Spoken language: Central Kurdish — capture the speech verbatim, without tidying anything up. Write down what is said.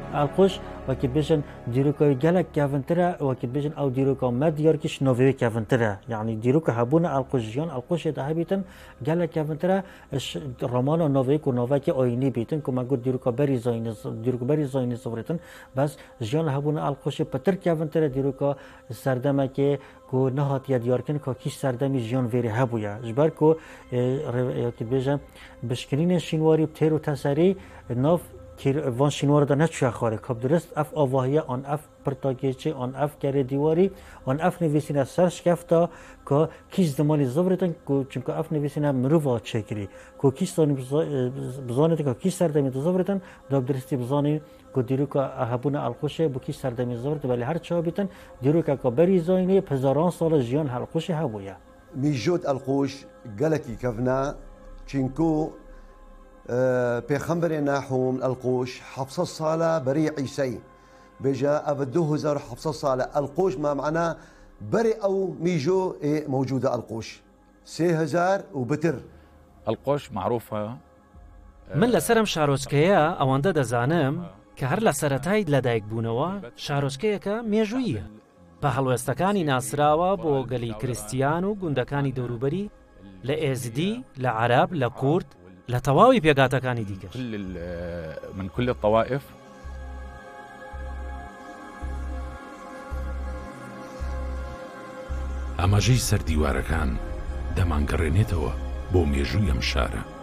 القش وقت بيجن ديروكا جالك كافنترا وقت بيجن او ديروكا ما دياركش نوفي كافنترا يعني ديروكا هبونا القش جيان القش تهبيتن جالك كافنترا رومانو نوفي كو نوفاكي اويني بيتن كما قلت ديروكا بري زاين ديروكا بري زاين صورتن بس جيان هبونا القش بتر كافنترا ديروكا سردمكي کو نهات یاد یارکن که کیش سردمی جیان ویری هبویا جبر کو که بیجم بشکرین شینواری بتر و تسری ناف که وان شینوار دا نچوی خاره کب درست اف آواهی آن اف پرتاگیچه آن اف کره دیواری آن اف نویسین سرش کفتا که کیش زمانی زبرتن که چون اف نویسین مروفا چکری که کیش زانی بزانید که کیش سردمی زبرتن داب درستی بزانی که دیروکا هبونه القشه با کیش سردمی زبرت ولی هر چه بیتن دیروکا که بری زاینه هزاران سال جیان القشه هبویا میجود القش گلکی کفنا چینکو پیغمبر ناحوم القوش حفصة صالة بري عيسي بجا أبدوه هزار حفصة صالة القوش ما معناه بري أو ميجو إيه موجودة القوش سي هزار وبتر القوش معروفة من لسرم شارۆچکەیە ئەوەندە دەزانم کە هەر لە سەرەتای لەدایک بوونەوە شارۆچکەیەکە مێژوویە بە هەڵوێستەکانی ناسراوە بۆ گەلی کریستیان و گوندەکانی دەوروبەری لە ئێزدی لە عەرەب لە کورد لە تەواوی پێگاتەکانی دیکەش من كل الطوائف ئاماژەی سەر دیوارەکان دەمانگەڕێنێتەوە بۆ مێژووی ئەم شارە